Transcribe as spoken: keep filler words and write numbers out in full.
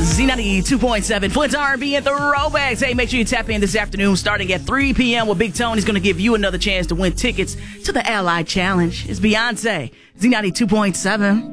Z ninety-two point seven, Flint's R and B and Throwbacks. Hey, make sure you tap in this afternoon starting at three p.m. with Big Tony's going to give you another chance to win tickets to the Ally Challenge. It's Beyonce, Z ninety-two point seven.